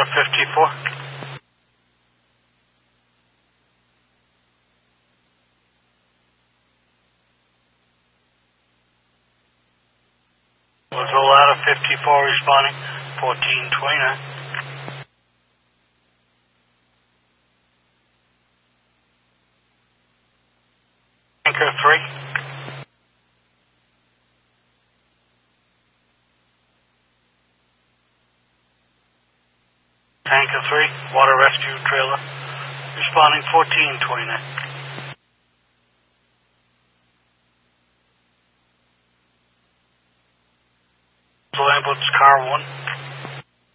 Ladder 54. Louisville Ladder 54 responding, 1429. Anchor 3. Tanker 3, water rescue trailer, responding 1429. Ambulance car 1.